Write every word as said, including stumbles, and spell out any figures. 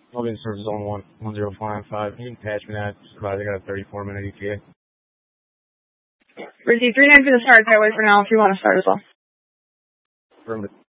I'll be in service zone one, one zero five five. You can patch me that. Surprise, I got a thirty-four minute E T A. Receive three nine for the start. That way for now if you want to start as well. Affirmative.